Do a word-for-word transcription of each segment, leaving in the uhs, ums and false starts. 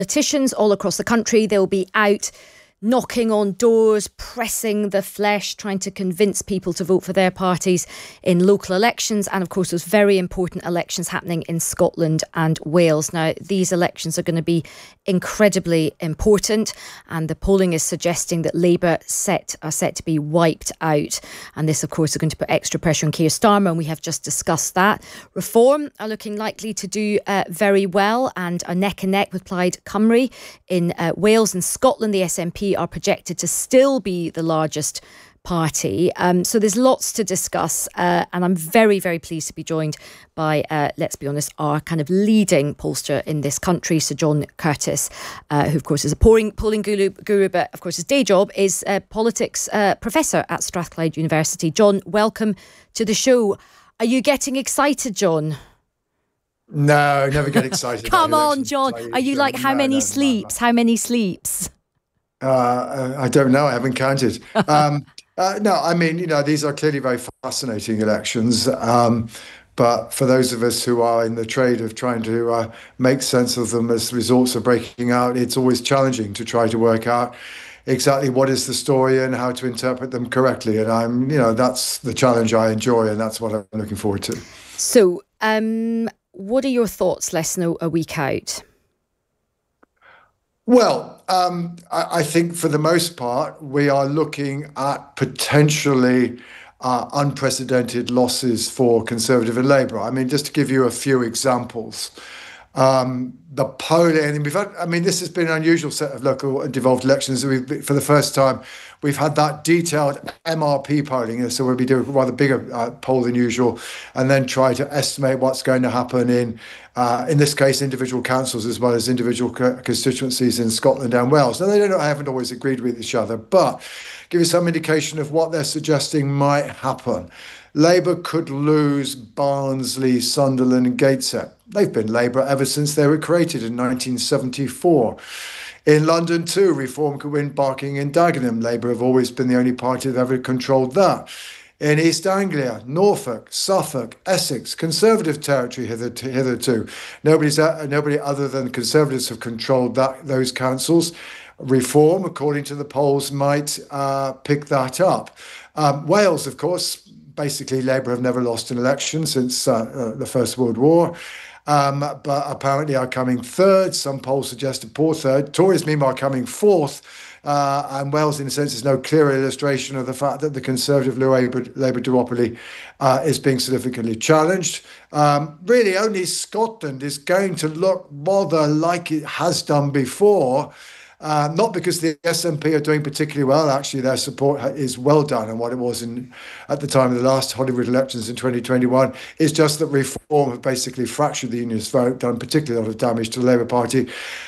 Politicians all across the country, they'll be out knocking on doors, pressing the flesh, trying to convince people to vote for their parties in local elections. And of course, those very important elections happening in Scotland and Wales. Now, these elections are going to be incredibly important, and the polling is suggesting that Labour set are set to be wiped out. And this, of course, is going to put extra pressure on Keir Starmer, and we have just discussed that. Reform are looking likely to do uh, very well and are neck and neck with Plaid Cymru in uh, Wales and Scotland. The S N P are projected to still be the largest party. Um, so there's lots to discuss, uh, and I'm very, very pleased to be joined by, uh, let's be honest, our kind of leading pollster in this country, Sir John Curtice, uh, who of course is a polling, polling guru, guru, but of course his day job is a politics uh, professor at Strathclyde University. John, welcome to the show. Are you getting excited, John? No, never get excited. Come on, John. Are you like, how no, many no, sleeps? no, no. How many sleeps? Uh, I don't know. I haven't counted. Um, uh, no, I mean, you know, these are clearly very fascinating elections. Um, but for those of us who are in the trade of trying to uh, make sense of them as results are breaking out, it's always challenging to try to work out exactly what is the story and how to interpret them correctly. And I'm, you know, that's the challenge I enjoy, and that's what I'm looking forward to. So, um, what are your thoughts less than a week out? Well, um, I, I think for the most part, we are looking at potentially uh, unprecedented losses for Conservative and Labour. I mean, just to give you a few examples, um, the polling, and we've had, I mean, this has been an unusual set of local and devolved elections. We've, for the first time, we've had that detailed M R P polling, so we'll be doing a rather bigger uh, poll than usual, and then try to estimate what's going to happen in, uh, in this case, individual councils as well as individual co- constituencies in Scotland and Wales. Now, they don't, I haven't always agreed with each other, but give you some indication of what they're suggesting might happen. Labour could lose Barnsley, Sunderland and Gateshead. They've been Labour ever since they were created in nineteen seventy-four. In London too, Reform could win Barking and Dagenham. Labour have always been the only party that ever controlled that. In East Anglia, Norfolk, Suffolk, Essex, Conservative territory hitherto. hitherto. Nobody's uh, nobody other than Conservatives have controlled that those councils. Reform, according to the polls, might uh, pick that up. Um, Wales, of course, basically Labour have never lost an election since uh, uh, the First World War. Um, but apparently are coming third. Some polls suggest a poor third. Tories, meanwhile, coming fourth. Uh, and Wales, in a sense, is no clearer illustration of the fact that the Conservative Labour, Labour duopoly uh, is being significantly challenged. Um, really, only Scotland is going to look rather like it has done before. Uh, not because the S N P are doing particularly well. Actually, their support is well done, and what it was in at the time of the last Holyrood elections in twenty twenty-one is just that Reform have basically fractured the unionist vote, done particularly a lot of damage to the Labour Party,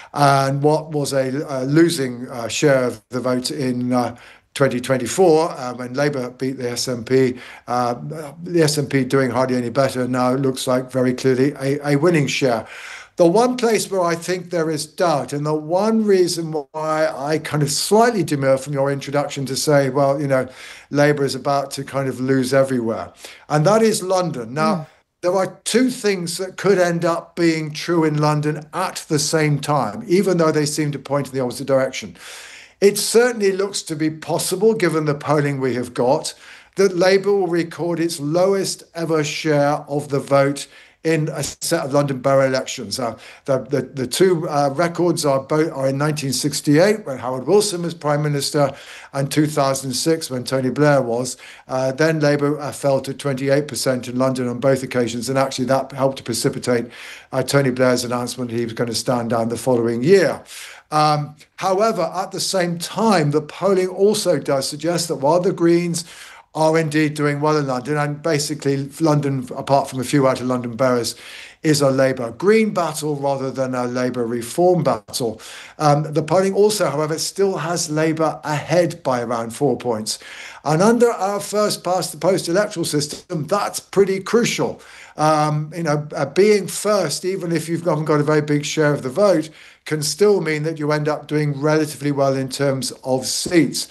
and what was a, a losing uh, share of the vote in uh, twenty twenty-four, uh, when Labour beat the S N P, uh, the S N P doing hardly any better now. It looks like very clearly a, a winning share. The one place where I think there is doubt, and the one reason why I kind of slightly demur from your introduction to say, well, you know, Labour is about to kind of lose everywhere, and that is London. Now, mm. there are two things that could end up being true in London at the same time, even though they seem to point in the opposite direction. It certainly looks to be possible, given the polling we have got, that Labour will record its lowest ever share of the vote in a set of London borough elections. Uh, the, the, the two uh, records are both are in nineteen sixty-eight, when Howard Wilson was Prime Minister, and two thousand six, when Tony Blair was. Uh, then Labour uh, fell to twenty-eight percent in London on both occasions, and actually that helped to precipitate uh, Tony Blair's announcement he was going to stand down the following year. Um, however, at the same time, the polling also does suggest that while the Greens are indeed doing well in London, and basically London, apart from a few out of London boroughs, is a Labour Green battle rather than a Labour Reform battle. Um, the polling also, however, still has Labour ahead by around four points. And under our first past the post electoral system, that's pretty crucial. Um, you know, uh, being first, even if you've not got a very big share of the vote, can still mean that you end up doing relatively well in terms of seats.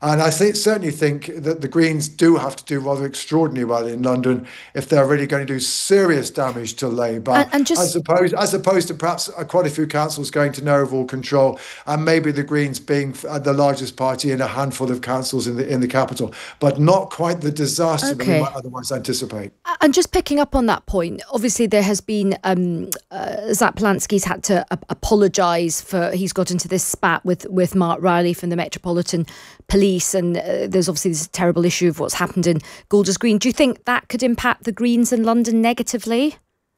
And I think certainly think that the Greens do have to do rather extraordinarily well in London if they're really going to do serious damage to Labour, And, and just as opposed as opposed to perhaps quite a few councils going to no overall control, and maybe the Greens being the largest party in a handful of councils in the in the capital, but not quite the disaster Okay. that we might otherwise anticipate. And just picking up on that point, obviously there has been um, uh, Zach Polanski's had to uh, apologise for he's got into this spat with with Mark Riley from the Metropolitan Police, and uh, there's obviously this terrible issue of what's happened in Golders Green. Do you think that could impact the Greens in London negatively?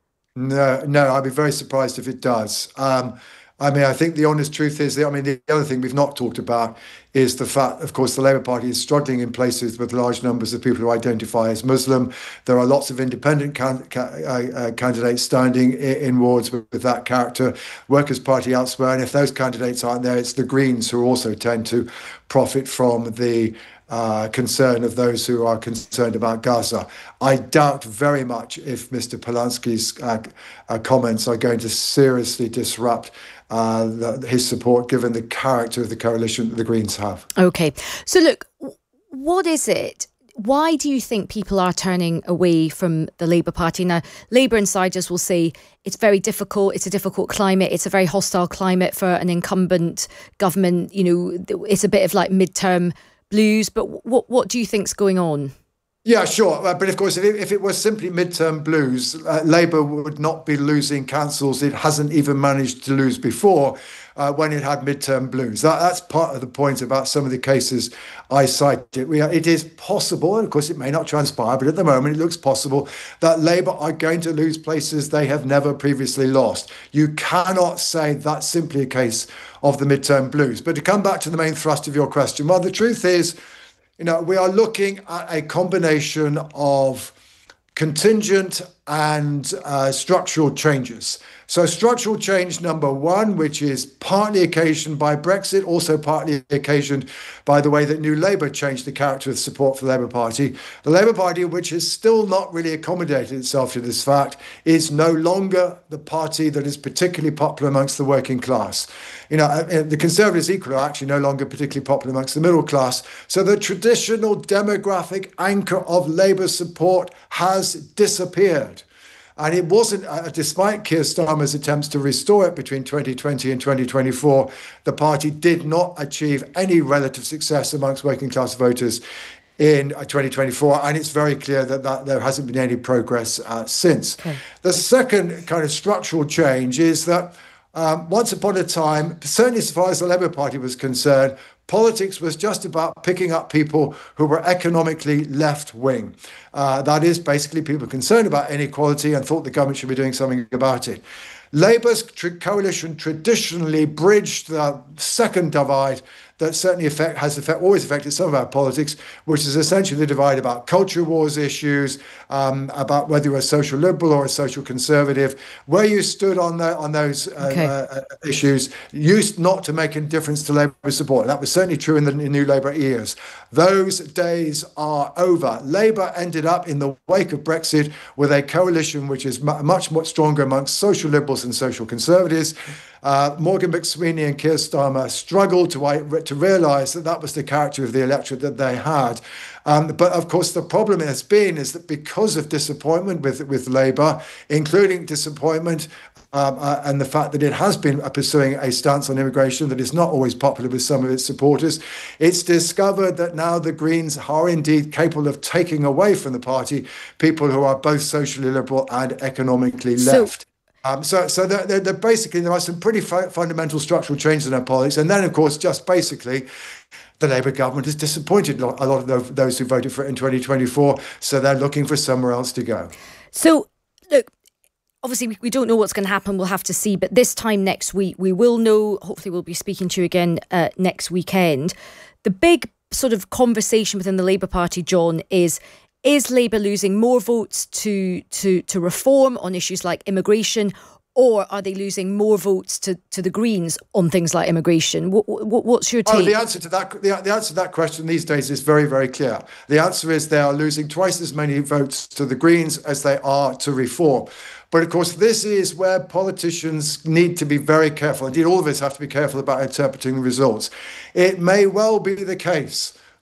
No, no, I'd be very surprised if it does. Um, I mean, I think the honest truth is that, I mean, the other thing we've not talked about is the fact, of course, the Labour Party is struggling in places with large numbers of people who identify as Muslim. There are lots of independent can, can, uh, uh, candidates standing in, in wards with, with that character, Workers' Party elsewhere. And if those candidates aren't there, it's the Greens who also tend to profit from the Uh, concern of those who are concerned about Gaza. I doubt very much if Mister Polanski's uh, uh, comments are going to seriously disrupt uh, the, his support, given the character of the coalition that the Greens have. Okay. So look, what is it? Why do you think people are turning away from the Labour Party? Now, Labour insiders will say it's very difficult. It's a difficult climate. It's a very hostile climate for an incumbent government. You know, it's a bit of like midterm blues, but what what do you think's going on? Yeah, sure. Uh, but of course, if it, if it was simply midterm blues, uh, Labour would not be losing councils it hasn't even managed to lose before uh, when it had midterm blues. That, that's part of the point about some of the cases I cited. We are, it is possible, and of course it may not transpire, but at the moment it looks possible that Labour are going to lose places they have never previously lost. You cannot say that's simply a case of the midterm blues. But to come back to the main thrust of your question, well, the truth is, you know, we are looking at a combination of contingent and uh, structural changes. So structural change number one, which is partly occasioned by Brexit, also partly occasioned by the way that New Labour changed the character of support for the Labour Party. The Labour Party, which has still not really accommodated itself to this fact, is no longer the party that is particularly popular amongst the working class. You know, the Conservatives equally are actually no longer particularly popular amongst the middle class. So the traditional demographic anchor of Labour support has disappeared. And it wasn't, uh, despite Keir Starmer's attempts to restore it between twenty twenty and twenty twenty-four, the party did not achieve any relative success amongst working class voters in twenty twenty-four. And it's very clear that, that there hasn't been any progress uh, since. Okay. The second kind of structural change is that um, once upon a time, certainly as far as the Labour Party was concerned, politics was just about picking up people who were economically left-wing. Uh, that is, basically people concerned about inequality and thought the government should be doing something about it. Labour's tr- coalition traditionally bridged the second divide that certainly affect, has affect, always affected some of our politics, which is essentially the divide about culture wars issues, um, about whether you're a social liberal or a social conservative, where you stood on the, on those uh, okay. uh, issues used not to make any difference to Labour support. That was certainly true in the in New Labour ears. Those days are over. Labour ended up in the wake of Brexit with a coalition which is mu- much more stronger amongst social liberals and social conservatives. Uh, Morgan McSweeney and Keir Starmer struggled to, to realise that that was the character of the electorate that they had. Um, but of course, the problem has been is that because of disappointment with, with Labour, including disappointment um, uh, and the fact that it has been pursuing a stance on immigration that is not always popular with some of its supporters, it's discovered that now the Greens are indeed capable of taking away from the party people who are both socially liberal and economically left. So- Um, so, so they're, they're, they're basically, there are some pretty fu- fundamental structural changes in our politics. And then, of course, just basically, the Labour government has disappointed a lot of those who voted for it in twenty twenty-four. So they're looking for somewhere else to go. So, look, obviously, we, we don't know what's going to happen. We'll have to see. But this time next week, we will know. Hopefully, we'll be speaking to you again uh, next weekend. The big sort of conversation within the Labour Party, John, is... Is Labour losing more votes to, to, to reform on issues like immigration, or are they losing more votes to, to the Greens on things like immigration? What, what, what's your take? Oh, the answer to that the, the answer to that question these days is very, very clear. The answer is they are losing twice as many votes to the Greens as they are to reform. But of course, this is where politicians need to be very careful. Indeed, all of us have to be careful about interpreting the results. It may well be the case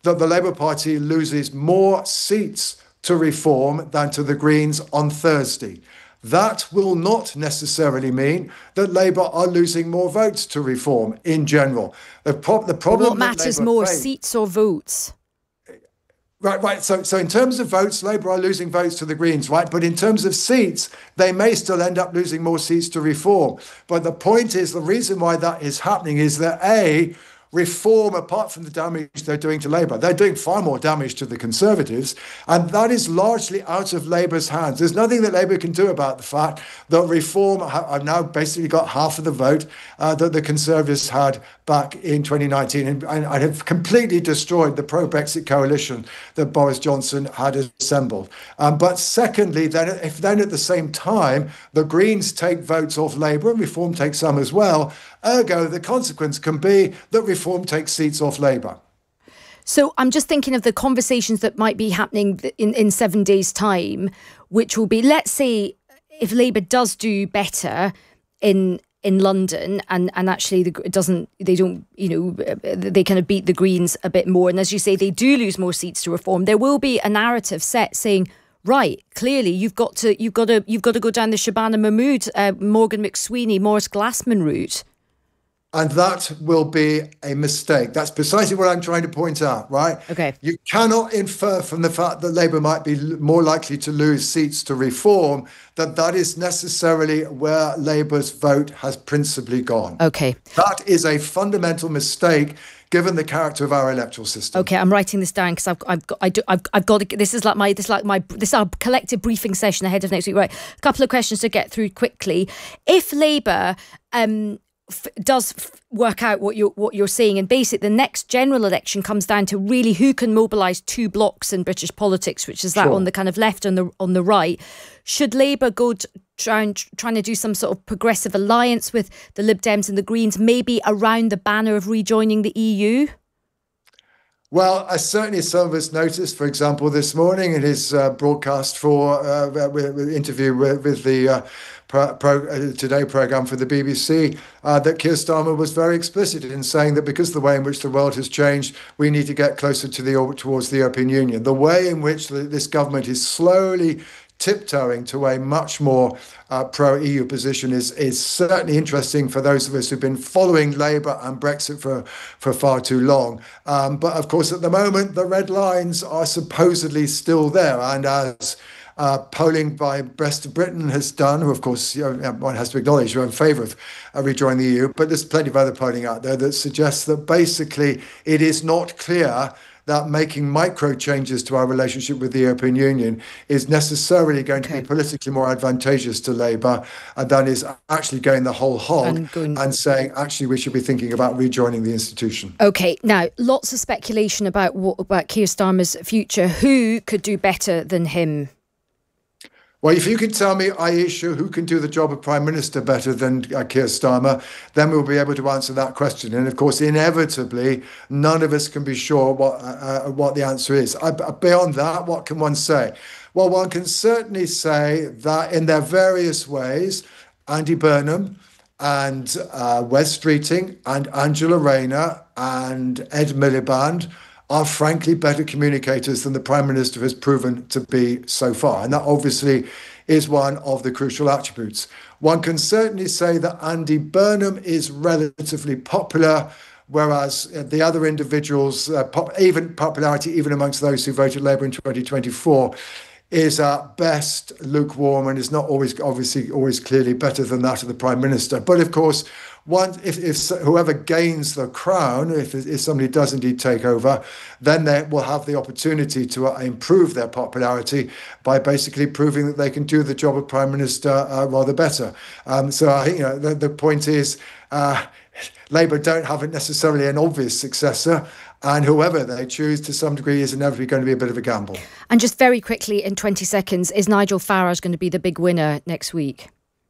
that the Labour Party loses more seats to Reform than to the Greens on Thursday. That will not necessarily mean that Labour are losing more votes to Reform in general. The, pro- the problem. What matters Labour more, faced, seats or votes? Right, right. So, so in terms of votes, Labour are losing votes to the Greens, right? But in terms of seats, they may still end up losing more seats to Reform. But the point is, the reason why that is happening is that A, Reform, apart from the damage they're doing to Labour, they're doing far more damage to the Conservatives, and that is largely out of Labour's hands. There's nothing that Labour can do about the fact that Reform have now basically got half of the vote uh, that the Conservatives had back in twenty nineteen, and, and have completely destroyed the pro-Brexit coalition that Boris Johnson had assembled. Um, but secondly, then if then at the same time the Greens take votes off Labour and Reform takes some as well, ergo the consequence can be that Reform takes seats off Labour. So I'm just thinking of the conversations that might be happening in, in seven days' time, which will be, let's say, if Labour does do better in in London and, and actually the, it doesn't, they don't, you know, they kind of beat the Greens a bit more. And as you say, they do lose more seats to Reform. There will be a narrative set saying, right, clearly you've got to, you've got to, you've got to go down the Shabana Mahmood, uh, Morgan McSweeney, Maurice Glassman route. And that will be a mistake. That's precisely what I'm trying to point out, right? Okay. You cannot infer from the fact that Labour might be more likely to lose seats to Reform that that is necessarily where Labour's vote has principally gone. Okay. That is a fundamental mistake given the character of our electoral system. Okay, I'm writing this down because I've, I've got, I do, I've, I've got to. This is like my, this is like my, this is our collective briefing session ahead of next week. Right, a couple of questions to get through quickly. If Labour um, f- does f- work out what you're what you're saying, and basically the next general election comes down to really who can mobilise two blocks in British politics, which is that Sure. on the kind of left and the on the right. Should Labour go to trying trying to do some sort of progressive alliance with the Lib Dems and the Greens, maybe around the banner of rejoining the E U? Well, as certainly some of us noticed, for example, this morning in his uh, broadcast for uh, with, with interview with, with the uh, pro, pro, uh, Today programme for the B B C, uh, that Keir Starmer was very explicit in saying that because of the way in which the world has changed, we need to get closer to the towards the European Union. The way in which the, this government is slowly tiptoeing to a much more uh, pro-E U position is is certainly interesting for those of us who've been following Labour and Brexit for, for far too long. Um, but of course, at the moment, the red lines are supposedly still there. And as uh, polling by Best of Britain has done, who of course, you know, one has to acknowledge you're in favour of uh, rejoining the E U, but there's plenty of other polling out there that suggests that basically it is not clear that making micro changes to our relationship with the European Union is necessarily going okay. to be politically more advantageous to Labour than is actually going the whole hog and, going... and saying, actually, we should be thinking about rejoining the institution. OK, now, lots of speculation about what about Keir Starmer's future. Who could do better than him? Well, if you can tell me, Aisha, who can do the job of Prime Minister better than uh, Keir Starmer, then we'll be able to answer that question. And of course, inevitably, none of us can be sure what uh, what the answer is. I, beyond that, what can one say? Well, one can certainly say that in their various ways, Andy Burnham and uh, Wes Streeting and Angela Rayner and Ed Miliband are frankly better communicators than the Prime Minister has proven to be so far. And that obviously is one of the crucial attributes. One can certainly say that Andy Burnham is relatively popular, whereas the other individuals, uh, pop, even popularity, even amongst those who voted Labour in twenty twenty-four, is at best lukewarm and is not always, obviously, always clearly better than that of the Prime Minister. But of course, One, if, if whoever gains the crown, if, if somebody does indeed take over, then they will have the opportunity to uh, improve their popularity by basically proving that they can do the job of Prime Minister uh, rather better. Um, so I think you know, the, the point is uh, Labour don't have necessarily an obvious successor, and whoever they choose to some degree is inevitably going to be a bit of a gamble. And just very quickly, in twenty seconds, is Nigel Farage going to be the big winner next week?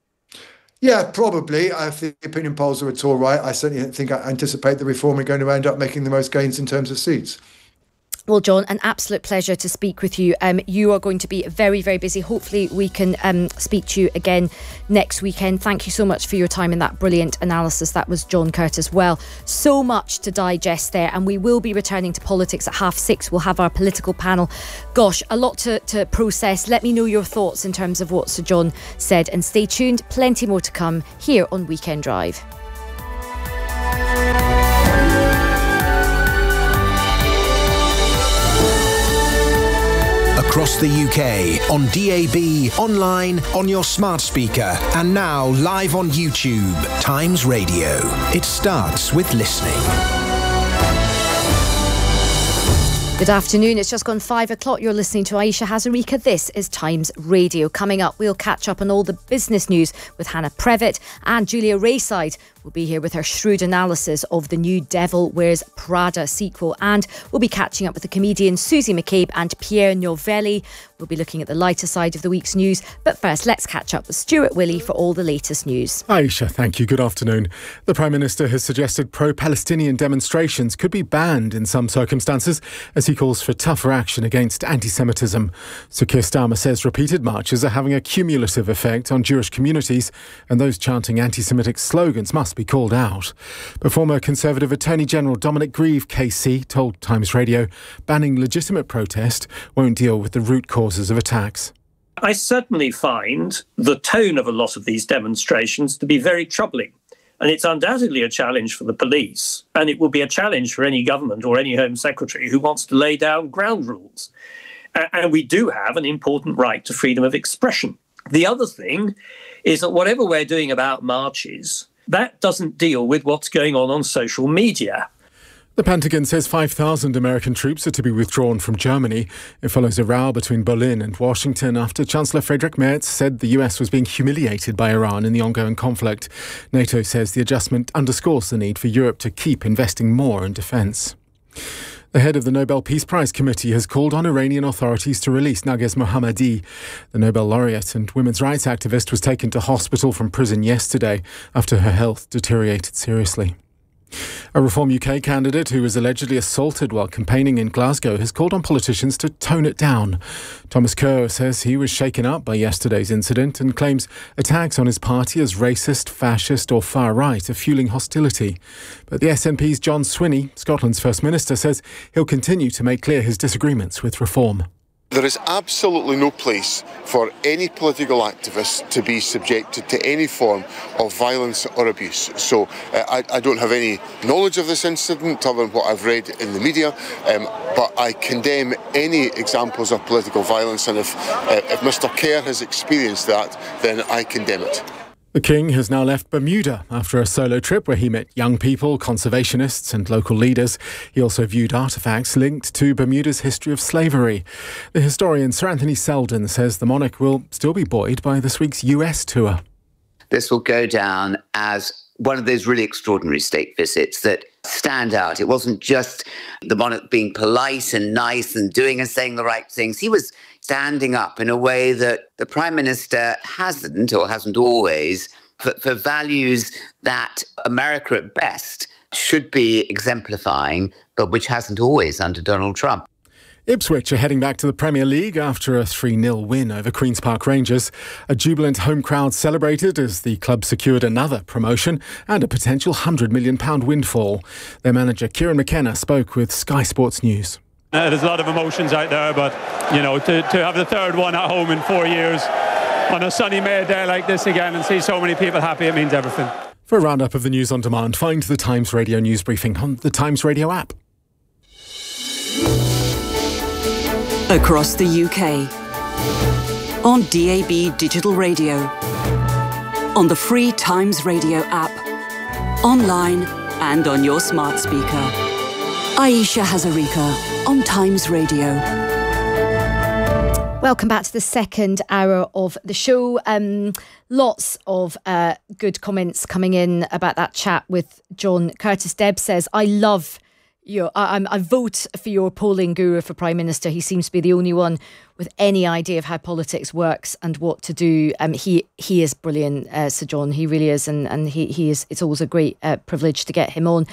Yeah, probably. If the opinion polls are at all right, I certainly think I anticipate the Reform are going to end up making the most gains in terms of seats. Well, John, an absolute pleasure to speak with you. Um, you are going to be very, very busy. Hopefully we can um, speak to you again next weekend. Thank you so much for your time and that brilliant analysis. That was John Curtis. Well, so much to digest there, and we will be returning to politics at half six. We'll have our political panel. Gosh, a lot to, to process. Let me know your thoughts in terms of what Sir John said, and stay tuned. Plenty more to come here on Weekend Drive. Across the U K, on D A B, online, on your smart speaker, and now live on YouTube. Times Radio. It starts with listening. Good afternoon. It's just gone five o'clock. You're listening to Aisha Hazarika. This is Times Radio. Coming up, we'll catch up on all the business news with Hannah Previtt, and Julia Rayside will be here with her shrewd analysis of the new Devil Wears Prada sequel. And we'll be catching up with the comedians Susie McCabe and Pierre Novelli. We'll be looking at the lighter side of the week's news. But first, let's catch up with Stuart Willey for all the latest news. Aisha, thank you. Good afternoon. The Prime Minister has suggested pro-Palestinian demonstrations could be banned in some circumstances as he calls for tougher action against anti-Semitism. Sir Keir Starmer says repeated marches are having a cumulative effect on Jewish communities, and those chanting anti-Semitic slogans must be called out. But former Conservative Attorney General Dominic Grieve, K C, told Times Radio banning legitimate protest won't deal with the root causes of attacks. I certainly find the tone of a lot of these demonstrations to be very troubling. And it's undoubtedly a challenge for the police, and it will be a challenge for any government or any Home Secretary who wants to lay down ground rules. And we do have an important right to freedom of expression. The other thing is that whatever we're doing about marches, that doesn't deal with what's going on on social media. The Pentagon says five thousand American troops are to be withdrawn from Germany. It follows a row between Berlin and Washington after Chancellor Friedrich Merz said the U S was being humiliated by Iran in the ongoing conflict. NATO says the adjustment underscores the need for Europe to keep investing more in defence. The head of the Nobel Peace Prize Committee has called on Iranian authorities to release Narges Mohammadi. The Nobel laureate and women's rights activist was taken to hospital from prison yesterday after her health deteriorated seriously. A Reform U K candidate who was allegedly assaulted while campaigning in Glasgow has called on politicians to tone it down. Thomas Kerr says he was shaken up by yesterday's incident and claims attacks on his party as racist, fascist or far-right are fueling hostility. But the S N P's John Swinney, Scotland's First Minister, says he'll continue to make clear his disagreements with reform. There is absolutely no place for any political activist to be subjected to any form of violence or abuse. So uh, I, I don't have any knowledge of this incident other than what I've read in the media, um, but I condemn any examples of political violence, and if, uh, if Mr Kerr has experienced that, then I condemn it. The King has now left Bermuda after a solo trip where he met young people, conservationists and local leaders. He also viewed artefacts linked to Bermuda's history of slavery. The historian Sir Anthony Selden says the monarch will still be buoyed by this week's U S tour. This will go down as one of those really extraordinary state visits that stand out. It wasn't just the monarch being polite and nice and doing and saying the right things. He was standing up in a way that the Prime Minister hasn't, or hasn't always, for, for values that America at best should be exemplifying, but which hasn't always under Donald Trump. Ipswich are heading back to the Premier League after a three nil win over Queen's Park Rangers. A jubilant home crowd celebrated as the club secured another promotion and a potential one hundred million pounds windfall. Their manager Kieran McKenna spoke with Sky Sports News. Uh, there's a lot of emotions out there, but, you know, to, to have the third one at home in four years on a sunny May day like this again and see so many people happy, it means everything. For a roundup of the news on demand, find the Times Radio news briefing on the Times Radio app. Across the U K, on D A B Digital Radio, on the free Times Radio app, online and on your smart speaker. Aisha Hazarika on Times Radio. Welcome back to the second hour of the show. Um, lots of uh, good comments coming in about that chat with John Curtis. Deb says, I love you. I, I vote for your polling guru for Prime Minister. He seems to be the only one with any idea of how politics works and what to do. Um, he he is brilliant, uh, Sir John. He really is, and and he he is. It's always a great uh, privilege to get him on.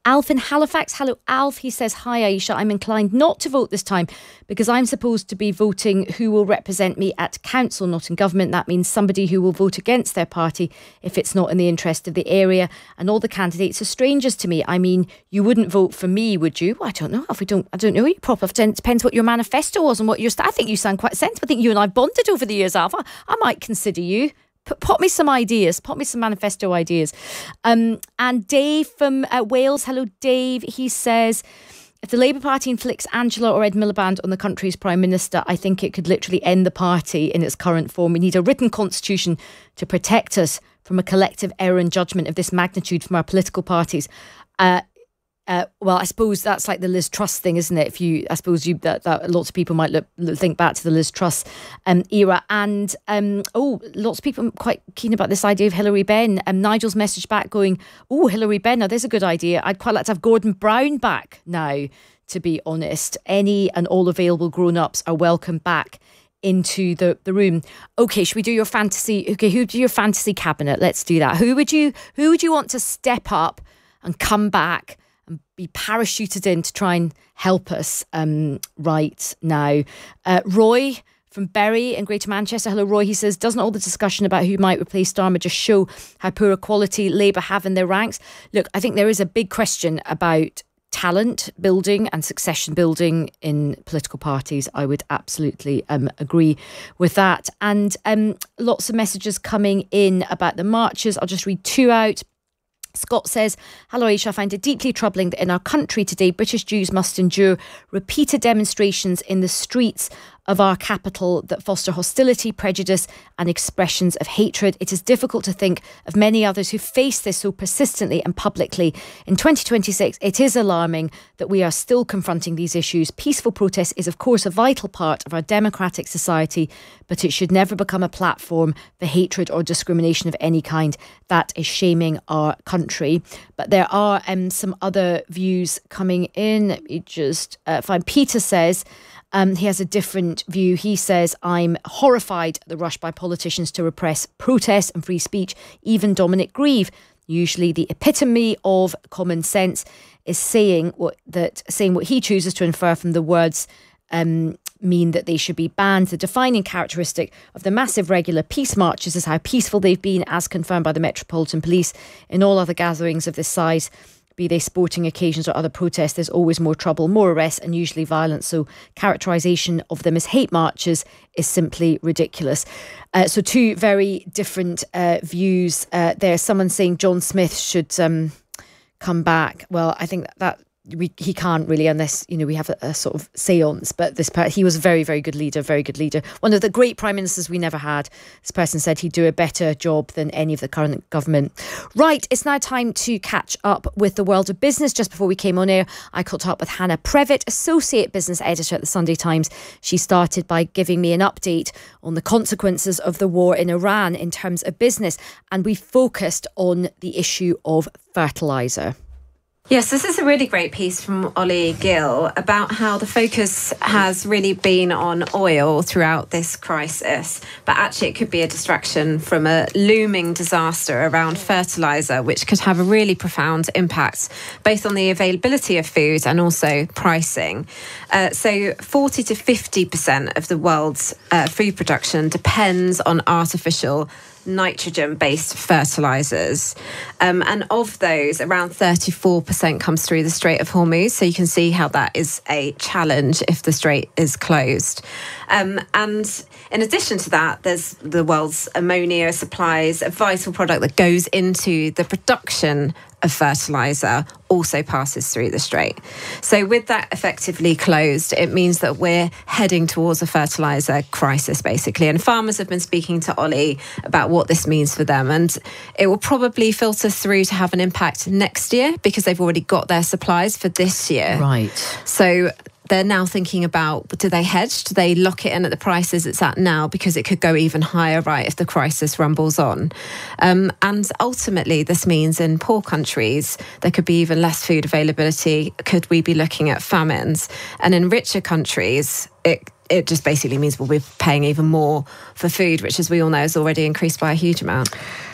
Alf in Halifax. Hello, Alf. He says, hi, Aisha. I'm inclined not to vote this time because I'm supposed to be voting who will represent me at council, not in government. That means somebody who will vote against their party if it's not in the interest of the area. And all the candidates are strangers to me. I mean, you wouldn't vote for me, would you? Well, I don't know. If we don't, I don't know you properly. It depends what your manifesto was and what your. I think you sound quite sensible. I think you and I bonded over the years, Alf. I, I might consider you. Pop me some ideas. Pop me some manifesto ideas. Um, and Dave from uh, Wales. Hello, Dave. He says, if the Labour Party inflicts Angela or Ed Miliband on the country's Prime Minister, I think it could literally end the party in its current form. We need a written constitution to protect us from a collective error and judgment of this magnitude from our political parties. Uh, Uh, well, I suppose that's like the Liz Truss thing, isn't it? If you, I suppose you that, that lots of people might look, look, think back to the Liz Truss um, era, and um, oh, lots of people are quite keen about this idea of Hilary Benn. And um, Nigel's message back going, oh, Hilary Benn. Now, there's a good idea. I'd quite like to have Gordon Brown back now. To be honest, any and all available grown-ups are welcome back into the, the room. Okay, should we do your fantasy? Okay, who do your fantasy cabinet? Let's do that. Who would you who would you want to step up and come back and be parachuted in to try and help us um, right now? Uh, Roy from Bury in Greater Manchester. Hello, Roy. He says, doesn't all the discussion about who might replace Starmer just show how poor a quality Labour have in their ranks? Look, I think there is a big question about talent building and succession building in political parties. I would absolutely um, agree with that. And um, lots of messages coming in about the marches. I'll just read two out. Scott says, hello Aisha, I find it deeply troubling that in our country today, British Jews must endure repeated demonstrations in the streets of our capital that foster hostility, prejudice and expressions of hatred. It is difficult to think of many others who face this so persistently and publicly. In twenty twenty-six, it is alarming that we are still confronting these issues. Peaceful protest is, of course, a vital part of our democratic society, but it should never become a platform for hatred or discrimination of any kind. That is shaming our country. But there are um, some other views coming in. Let me just uh, find. Peter says, Um, he has a different view. He says, I'm horrified at the rush by politicians to repress protest and free speech. Even Dominic Grieve, usually the epitome of common sense, is saying what that saying what he chooses to infer from the words um, mean that they should be banned. The defining characteristic of the massive regular peace marches is how peaceful they've been, as confirmed by the Metropolitan Police. In all other gatherings of this size, be they sporting occasions or other protests, there's always more trouble, more arrests and usually violence. So characterisation of them as hate marches is simply ridiculous. Uh, so two very different uh, views uh, there. Someone saying John Smith should um, come back. Well, I think that, that we, he can't really, unless, you know, we have a, a sort of seance. But this per- he was a very, very good leader, very good leader. One of the great prime ministers we never had. This person said he'd do a better job than any of the current government. Right, it's now time to catch up with the world of business. Just before we came on air, I caught up with Hannah Previtt, Associate Business Editor at the Sunday Times. She started by giving me an update on the consequences of the war in Iran in terms of business. And we focused on the issue of fertiliser. Yes, this is a really great piece from Ollie Gill about how the focus has really been on oil throughout this crisis, but actually it could be a distraction from a looming disaster around fertiliser, which could have a really profound impact both on the availability of food and also pricing. Uh, so forty to fifty percent of the world's uh, food production depends on artificial nitrogen-based fertilisers. Um, and of those, around thirty-four percent comes through the Strait of Hormuz. So you can see how that is a challenge if the strait is closed. Um, and in addition to that, there's the world's ammonia supplies, a vital product that goes into the production of fertiliser, also passes through the strait. So with that effectively closed, it means that we're heading towards a fertiliser crisis, basically. And farmers have been speaking to Ollie about what this means for them. And it will probably filter through to have an impact next year because they've already got their supplies for this year. Right. So they're now thinking about, do they hedge? Do they lock it in at the prices it's at now? Because it could go even higher, right, if the crisis rumbles on. Um, and ultimately, this means in poor countries, there could be even less food availability. Could we be looking at famines? And in richer countries, it it just basically means we'll be paying even more for food, which, as we all know, is already increased by a huge amount.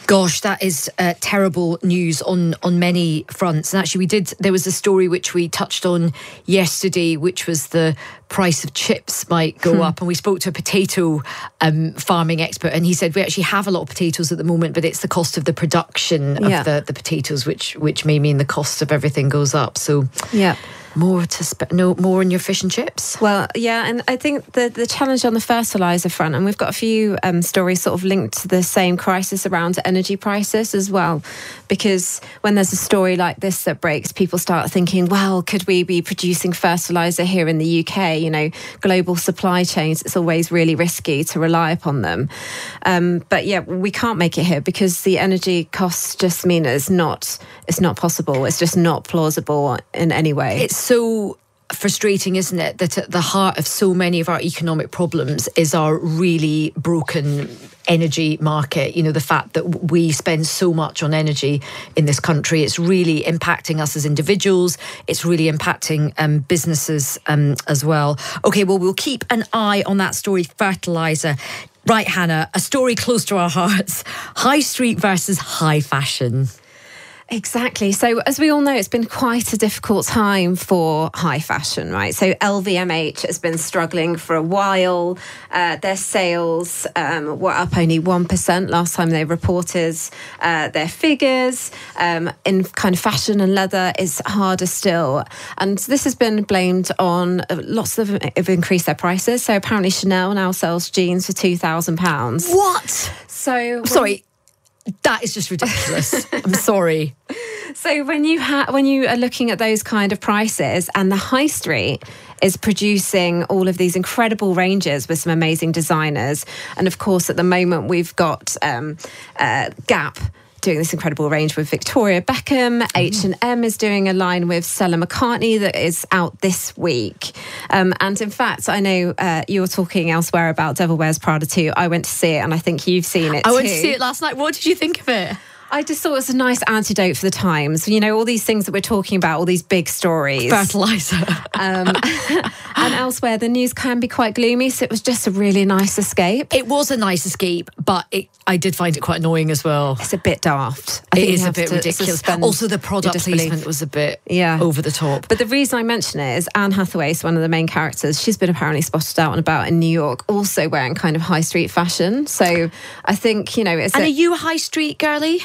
Gosh, that is uh, terrible news on, on many fronts. And actually, we did. There was a story which we touched on yesterday, which was the price of chips might go hmm. up. And we spoke to a potato um, farming expert, and he said we actually have a lot of potatoes at the moment, but it's the cost of the production of yeah. the, the potatoes, which which may mean the cost of everything goes up. So yeah. More to sp- no more on your fish and chips. Well, yeah, and I think the the challenge on the fertilizer front, and we've got a few um, stories sort of linked to the same crisis around energy prices as well, because when there's a story like this that breaks, people start thinking, well, could we be producing fertilizer here in the U K? You know, global supply chains, it's always really risky to rely upon them. Um, but yeah, we can't make it here because the energy costs just mean it's not it's not possible. It's just not plausible in any way. It's so frustrating, isn't it, that at the heart of so many of our economic problems is our really broken energy market. You know, the fact that we spend so much on energy in this country, it's really impacting us as individuals. It's really impacting um, businesses um, as well. OK, well, we'll keep an eye on that story, fertiliser. Right, Hannah, a story close to our hearts. High street versus high fashion. Exactly. So as we all know, it's been quite a difficult time for high fashion, right? So L V M H has been struggling for a while. Uh, their sales um, were up only one percent last time they reported uh, their figures. Um, in kind of fashion and leather is harder still. And this has been blamed on uh, lots of them have increased their prices. So apparently Chanel now sells jeans for two thousand pounds. What? So... Sorry. That is just ridiculous. I'm sorry. So when you ha- when you are looking at those kind of prices, and the high street is producing all of these incredible ranges with some amazing designers, and of course at the moment we've got um, uh, Gap doing this incredible range with Victoria Beckham. Mm. H and M is doing a line with Stella McCartney that is out this week. Um, and in fact, I know uh, you were talking elsewhere about Devil Wears Prada too. I went to see it, and I think you've seen it I too. went to see it last night. What did you think of it? I just thought it was a nice antidote for the times. You know, all these things that we're talking about, all these big stories. Fertiliser. Um, and elsewhere, the news can be quite gloomy, so it was just a really nice escape. It was a nice escape, but it, I did find it quite annoying as well. It's a bit daft. I it think is a bit ridiculous. Also, the product placement was a bit yeah. over the top. But the reason I mention it is Anne Hathaway is one of the main characters. She's been apparently spotted out and about in New York, also wearing kind of high street fashion. So I think, you know... it's And a, are you a high street girly?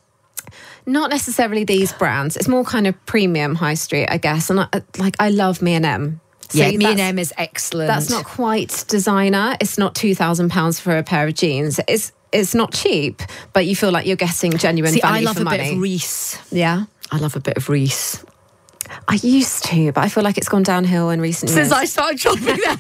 Not necessarily these brands. It's more kind of premium high street, I guess. And I, like, I love Me and M. So yeah, Me and M is excellent. That's not quite designer. It's not two thousand pounds for a pair of jeans. It's it's not cheap, but you feel like you're getting genuine See, value I love for a money. bit of Reiss. Yeah, I love a bit of Reiss. I used to, but I feel like it's gone downhill in recent Since years. I started shopping there.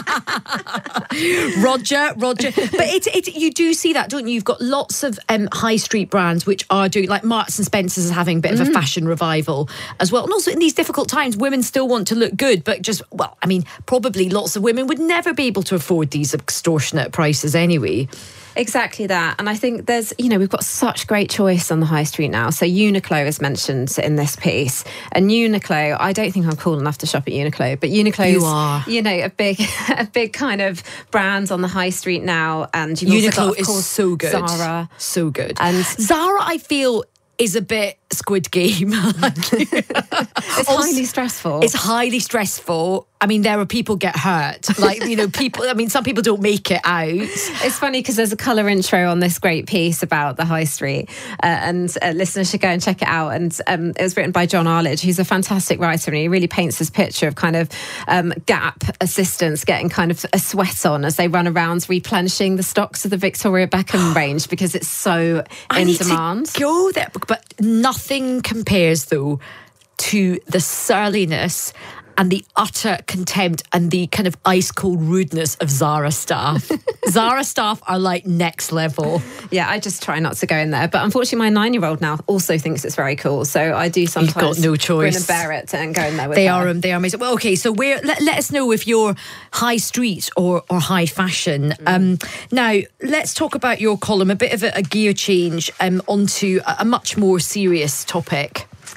Roger, Roger. But it, it, you do see that, don't you? You've got lots of um, high street brands which are doing, like Marks and Spencer's is having a bit mm. of a fashion revival as well. And also in these difficult times, women still want to look good, but just, well, I mean, probably lots of women would never be able to afford these extortionate prices anyway. Exactly that. And I think there's, you know, we've got such great choice on the high street now. So Uniqlo is mentioned in this piece. And Uniqlo, I don't think I'm cool enough to shop at Uniqlo, but Uniqlo you is, are. you know, a big a big kind of brand on the high street now. And you've Uniqlo also got, of is course, so good. Zara. So good. And Zara, I feel, is a bit Squid Game. It's also, highly stressful. It's highly stressful. I mean, there are people get hurt. Like, you know, people, I mean, some people don't make it out. It's funny because there's a colour intro on this great piece about the high street uh, and uh, listeners should go and check it out. And um, it was written by John Arledge, who's a fantastic writer, and he really paints this picture of kind of um, Gap assistants getting kind of a sweat on as they run around replenishing the stocks of the Victoria Beckham range because it's so I in need demand. To go there, but nothing compares, though, to the surliness and the utter contempt and the kind of ice cold rudeness of Zara staff. Zara staff are like next level. Yeah, I just try not to go in there. But unfortunately, my nine-year-old now also thinks it's very cool. So I do sometimes You've got no choice. grin and bear it and go in there with they her. Are, um, they are amazing. Well, OK, so we're, let, let us know if you're high street or, or high fashion. Mm. Um, now, let's talk about your column, a bit of a, a gear change um, onto a, a much more serious topic.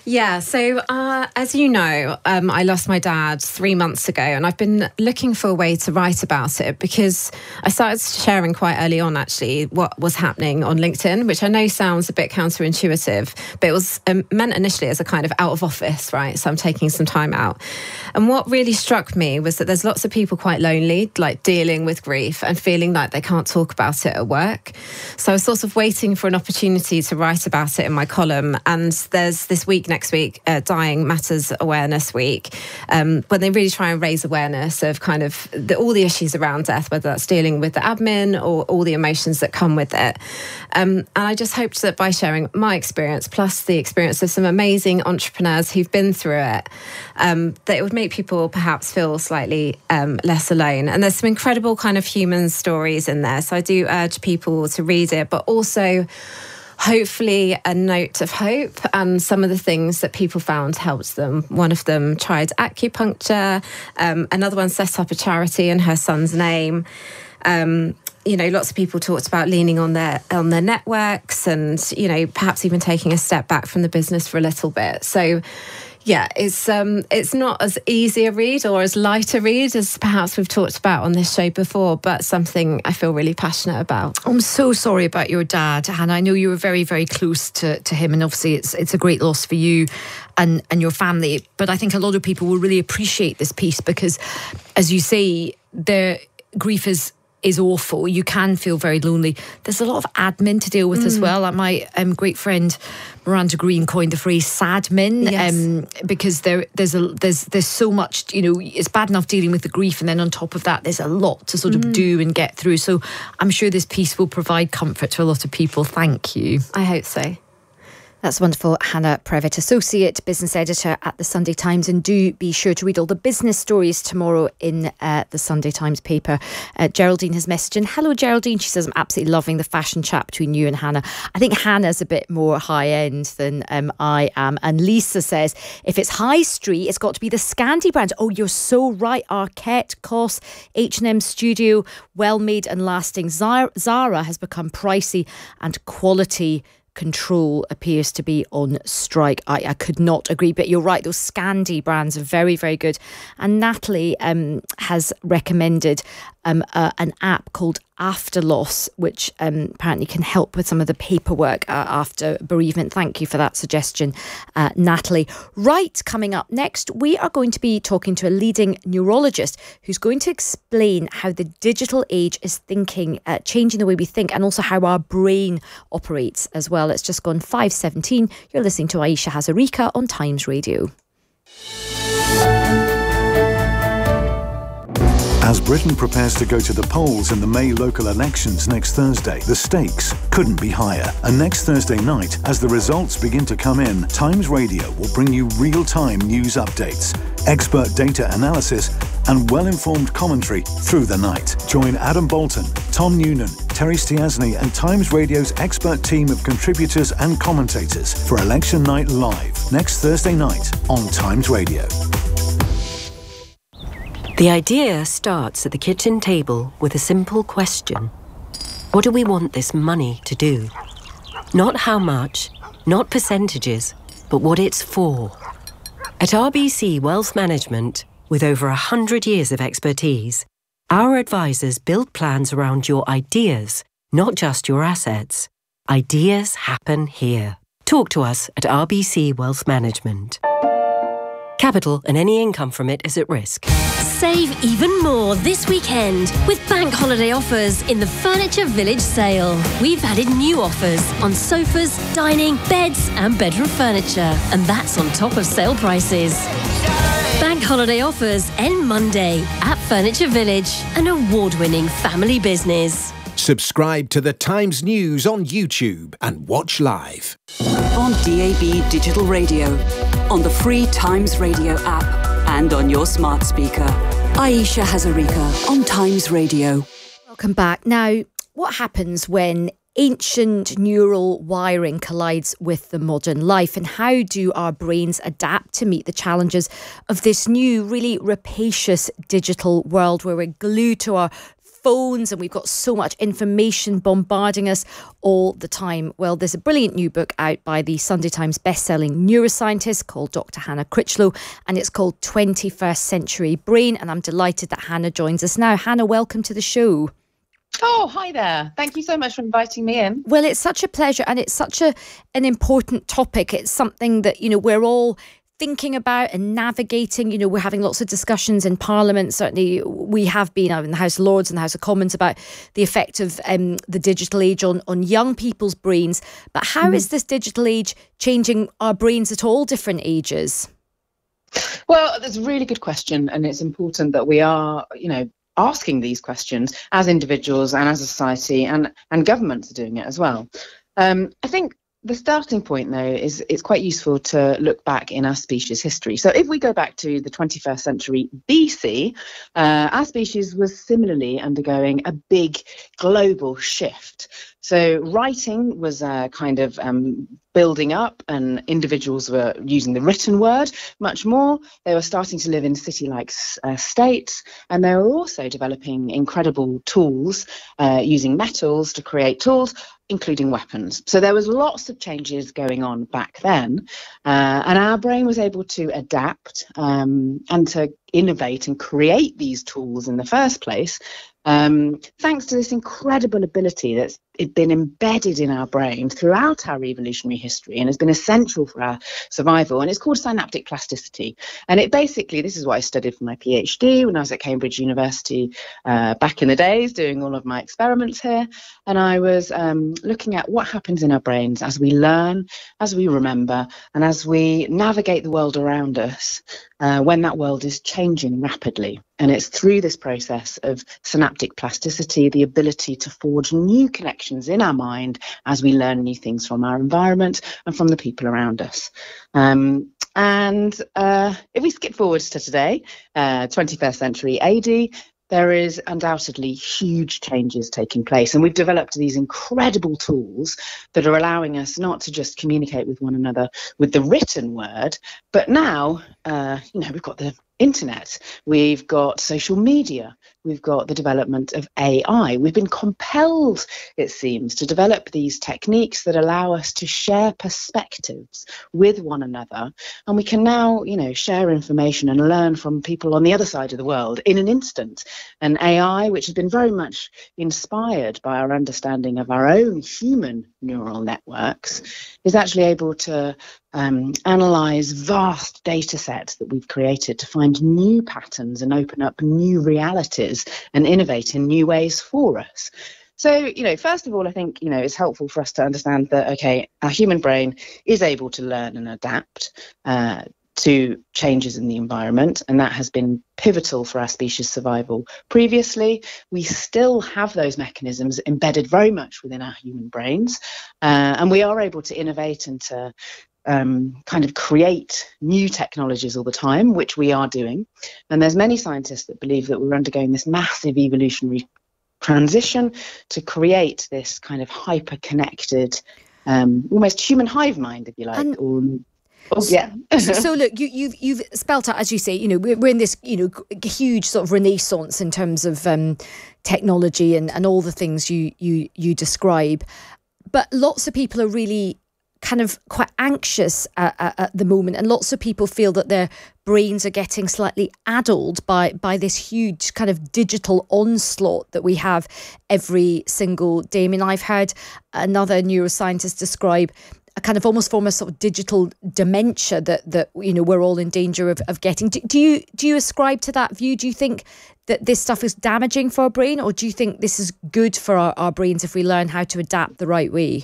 Yeah, so uh, as you know, um, I lost my dad three months ago, and I've been looking for a way to write about it because I started sharing quite early on, actually, what was happening on LinkedIn, which I know sounds a bit counterintuitive, but it was um, meant initially as a kind of out of office, right? So I'm taking some time out. And what really struck me was that there's lots of people quite lonely, like dealing with grief and feeling like they can't talk about it at work. So I was sort of waiting for an opportunity to write about it in my column. And there's this week next week, uh, Dying Matters Awareness Week, um, when they really try and raise awareness of kind of the, all the issues around death, whether that's dealing with the admin or all the emotions that come with it. Um, and I just hoped that by sharing my experience, plus the experience of some amazing entrepreneurs who've been through it, um, that it would make people perhaps feel slightly um, less alone. And there's some incredible kind of human stories in there. So I do urge people to read it, but also hopefully a note of hope and some of the things that people found helped them. One of them tried acupuncture, um, another one set up a charity in her son's name. Um, you know, lots of people talked about leaning on their on their networks and, you know, perhaps even taking a step back from the business for a little bit. So yeah, it's um, it's not as easy a read or as light a read as perhaps we've talked about on this show before, but something I feel really passionate about. I'm so sorry about your dad, Hannah. I know you were very, very close to, to him, and obviously it's it's a great loss for you and, and your family. But I think a lot of people will really appreciate this piece because, as you say, their grief is is awful. You can feel very lonely. There's a lot of admin to deal with mm. as well. Like my um, great friend Miranda Green coined the phrase "sadmin," yes. um, because there there's a there's there's so much. You know, it's bad enough dealing with the grief, and then on top of that, there's a lot to sort mm. of do and get through. So I'm sure this piece will provide comfort to a lot of people. Thank you. I hope so. That's wonderful. Hannah Previtt, Associate Business Editor at the Sunday Times. And do be sure to read all the business stories tomorrow in uh, the Sunday Times paper. Uh, Geraldine has messaged in. Hello, Geraldine. She says, I'm absolutely loving the fashion chat between you and Hannah. I think Hannah's a bit more high end than um, I am. And Lisa says, if it's high street, it's got to be the Scandi brand. Oh, you're so right. Arquette, Cos, H and M Studio, well made and lasting. Zara has become pricey and quality control appears to be on strike. I, I could not agree, but you're right, those Scandi brands are very, very good. And Natalie um, has recommended um, uh, an app called Afterloss, which um, apparently can help with some of the paperwork uh, after bereavement. Thank you for that suggestion, uh, Natalie. Right, coming up next, we are going to be talking to a leading neurologist who's going to explain how the digital age is thinking, uh, changing the way we think, and also how our brain operates as well. It's just gone five seventeen. You're listening to Aisha Hazarika on Times Radio. As Britain prepares to go to the polls in the May local elections next Thursday, the stakes couldn't be higher. And next Thursday night, as the results begin to come in, Times Radio will bring you real-time news updates, expert data analysis, and well-informed commentary through the night. Join Adam Bolton, Tom Noonan, Terry Stiasny, and Times Radio's expert team of contributors and commentators for Election Night Live next Thursday night on Times Radio. The idea starts at the kitchen table with a simple question. What do we want this money to do? Not how much, not percentages, but what it's for. At R B C Wealth Management, with over a hundred years of expertise, our advisors build plans around your ideas, not just your assets. Ideas happen here. Talk to us at R B C Wealth Management. Capital and any income from it is at risk. Save even more this weekend with bank holiday offers in the Furniture Village sale. We've added new offers on sofas, dining, beds and bedroom furniture. And that's on top of sale prices. Bank holiday offers end Monday at Furniture Village, an award-winning family business. Subscribe to the Times News on YouTube and watch live. On D A B Digital Radio, on the free Times Radio app, and on your smart speaker. Aisha Hazarika on Times Radio. Welcome back. Now, what happens when ancient neural wiring collides with the modern life, and how do our brains adapt to meet the challenges of this new, really rapacious digital world where we're glued to our phones and we've got so much information bombarding us all the time. Well, there's a brilliant new book out by the Sunday Times best-selling neuroscientist called Doctor Hannah Critchlow, and it's called twenty-first Century Brain, and I'm delighted that Hannah joins us now. Hannah, welcome to the show. Oh, hi there. Thank you so much for inviting me in. Well, it's such a pleasure, and it's such a an important topic. It's something that, you know, we're all thinking about and navigating. You know, we're having lots of discussions in Parliament. Certainly we have been out in the House of Lords and the House of Commons about the effect of um, the digital age on, on young people's brains. But how mm. is this digital age changing our brains at all different ages? Well, that's a really good question, and it's important that we are, you know, asking these questions as individuals and as a society, and and governments are doing it as well. Um, I think the starting point, though, is it's quite useful to look back in our species history. So if we go back to the twenty-first century B C, uh, our species was similarly undergoing a big global shift. So writing was uh, kind of um, building up, and individuals were using the written word much more. They were starting to live in city-like uh, states, and they were also developing incredible tools, uh, using metals to create tools, including weapons. So there was lots of changes going on back then, uh, and our brain was able to adapt um, and to innovate and create these tools in the first place, um, thanks to this incredible ability that's been embedded in our brain throughout our evolutionary history and has been essential for our survival. And it's called synaptic plasticity. And it basically, this is what I studied for my PhD when I was at Cambridge University uh, back in the days, doing all of my experiments here. And I was um, looking at what happens in our brains as we learn, as we remember, and as we navigate the world around us uh, when that world is changing rapidly. And it's through this process of synaptic plasticity, the ability to forge new connections in our mind as we learn new things from our environment and from the people around us. Um, and uh, if we skip forwards to today, uh, twenty-first century A D, there is undoubtedly huge changes taking place. And we've developed these incredible tools that are allowing us not to just communicate with one another with the written word, but now, uh, you know, we've got the internet, we've got social media, we've got the development of A I. We've been compelled, it seems, to develop these techniques that allow us to share perspectives with one another. And we can now, you know, share information and learn from people on the other side of the world in an instant. And A I, which has been very much inspired by our understanding of our own human neural networks, is actually able to Um, analyze vast data sets that we've created to find new patterns and open up new realities and innovate in new ways for us. So, you know, first of all, I think, you know, it's helpful for us to understand that, okay, our human brain is able to learn and adapt uh, to changes in the environment, and that has been pivotal for our species survival previously. We still have those mechanisms embedded very much within our human brains, uh, and we are able to innovate and to Um, kind of create new technologies all the time, which we are doing. And there's many scientists that believe that we're undergoing this massive evolutionary transition to create this kind of hyper-connected, um, almost human hive mind, if you like. And or, oh, yeah. so, so look, you, you've you've spelt out, as you say, you know, we're, we're in this, you know, huge sort of renaissance in terms of um, technology and, and all the things you you you describe. But lots of people are really kind of quite anxious at, at, at the moment, and lots of people feel that their brains are getting slightly addled by by this huge kind of digital onslaught that we have every single day. I mean, I've heard another neuroscientist describe a kind of almost form of sort of digital dementia that that you know we're all in danger of, of getting. Do, do you do you ascribe to that view? Do you think that this stuff is damaging for our brain, or do you think this is good for our, our brains if we learn how to adapt the right way?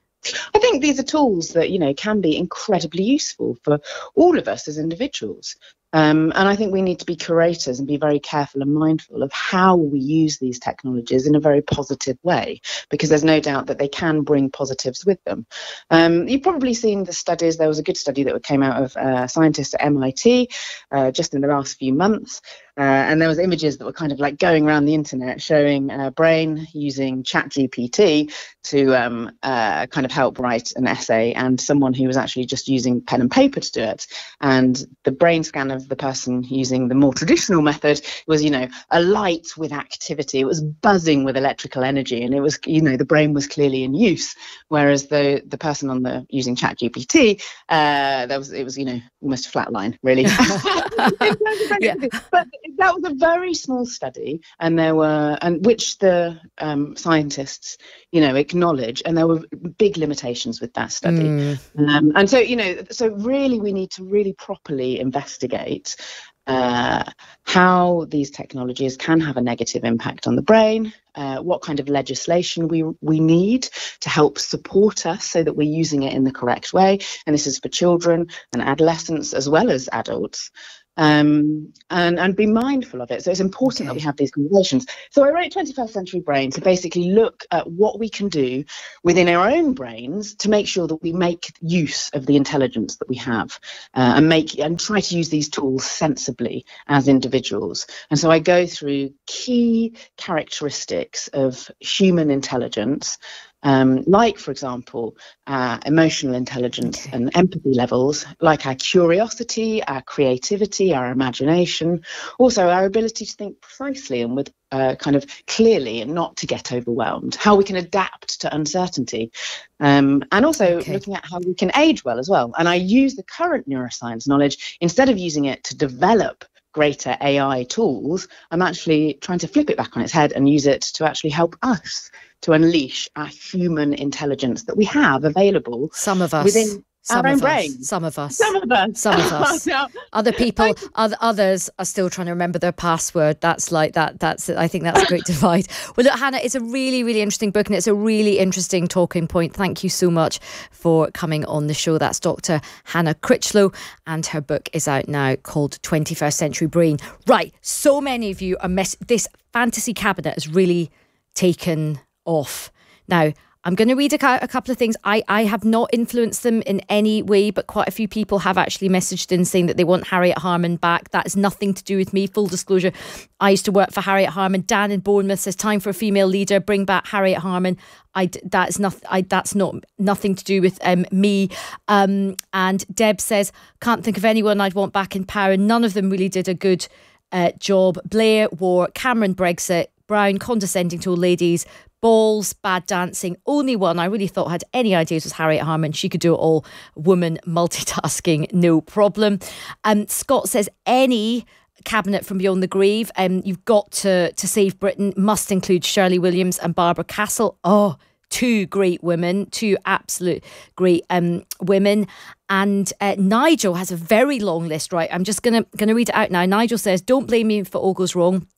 I think these are tools that, you know, can be incredibly useful for all of us as individuals. Um, and I think we need to be curators and be very careful and mindful of how we use these technologies in a very positive way, because there's no doubt that they can bring positives with them. Um, you've probably seen the studies. There was a good study that came out of uh, scientists at M I T uh, just in the last few months, Uh, and there was images that were kind of like going around the internet showing a brain using ChatGPT to um, uh, kind of help write an essay, and someone who was actually just using pen and paper to do it. And the brain scan of the person using the more traditional method was, you know, alight with activity. It was buzzing with electrical energy, and it was, you know, the brain was clearly in use. Whereas the the person on the using ChatGPT, uh, that was it was, you know, almost a flat line, really. Yeah. But that was a very small study, and there were, and which the um, scientists, you know, acknowledge, and there were big limitations with that study. Mm. Um, and so, you know, so really we need to really properly investigate uh, how these technologies can have a negative impact on the brain, uh, what kind of legislation we we need to help support us so that we're using it in the correct way. And this is for children and adolescents as well as adults. Um, and, and be mindful of it. So it's important okay. that we have these conversations. So I wrote twenty-first Century Brain to basically look at what we can do within our own brains to make sure that we make use of the intelligence that we have, uh, and make and try to use these tools sensibly as individuals. And so I go through key characteristics of human intelligence, Um, like, for example, uh, emotional intelligence okay. and empathy levels, like our curiosity, our creativity, our imagination, also our ability to think precisely and with uh, kind of clearly and not to get overwhelmed, how we can adapt to uncertainty, um, and also okay. looking at how we can age well as well. And I use the current neuroscience knowledge, instead of using it to develop greater A I tools, I'm actually trying to flip it back on its head and use it to actually help us to unleash our human intelligence that we have available. Some of us. Within some our own of brain. Us, some of us. Some of us. Some of us. no. Other people, other, others are still trying to remember their password. That's like that. That's, I think that's a great divide. Well, look, Hannah, it's a really, really interesting book, and it's a really interesting talking point. Thank you so much for coming on the show. That's Doctor Hannah Critchlow, and her book is out now called twenty-first Century Brain. Right. So many of you are mess. This fantasy cabinet has really taken off. Now, I'm going to read a, a couple of things. I, I have not influenced them in any way, but quite a few people have actually messaged in saying that they want Harriet Harman back. That is nothing to do with me. Full disclosure, I used to work for Harriet Harman. Dan in Bournemouth says, time for a female leader. Bring back Harriet Harman. I, that is not, I, that's not nothing to do with um, me. Um, and Deb says, can't think of anyone I'd want back in power. None of them really did a good uh, job. Blair wore Cameron Brexit. Brown condescending to old ladies. Balls, bad dancing. Only one I really thought had any ideas was Harriet Harman. She could do it all. Woman multitasking, no problem. Um, Scott says any cabinet from beyond the grave. Um, you've got to to save Britain. Must include Shirley Williams and Barbara Castle. Oh, two great women, two absolute great um women. And uh, Nigel has a very long list. Right, I'm just gonna gonna read it out now. Nigel says, "Don't blame me for all goes wrong."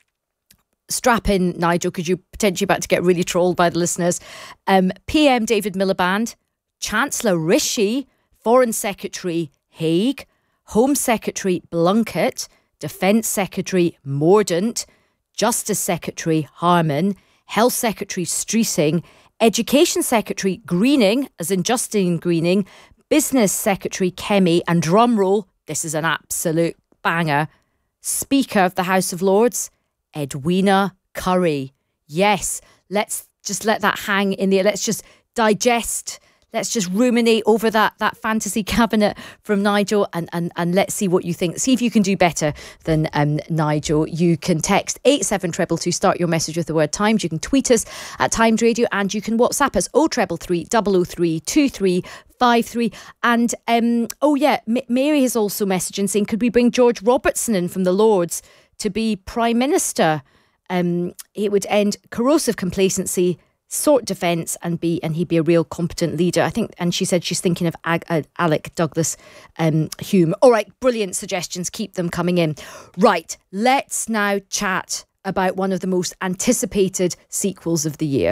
Strap in, Nigel, because you're potentially about to get really trolled by the listeners. Um, P M David Miliband, Chancellor Rishi, Foreign Secretary Haig, Home Secretary Blunkett, Defence Secretary Mordaunt, Justice Secretary Harman, Health Secretary Streeting, Education Secretary Greening, as in Justine Greening, Business Secretary Kemi, and drumroll, this is an absolute banger, Speaker of the House of Lords, Edwina Currie. Yes, let's just let that hang in there. Let's just digest. Let's just ruminate over that that fantasy cabinet from Nigel, and, and, and let's see what you think. See if you can do better than um, Nigel. You can text eight seven two two, start your message with the word Times. You can tweet us at Times Radio, and you can WhatsApp us oh three three three, double oh three, two three five three. And um, oh yeah, M- Mary has also messaged and saying, could we bring George Robertson in from the Lords to be Prime Minister? Um, it would end corrosive complacency, sort defence, and be and he'd be a real competent leader. I think, and she said she's thinking of Ag- uh, Alec Douglas um, Hume. All right, brilliant suggestions. Keep them coming in. Right, let's now chat about one of the most anticipated sequels of the year.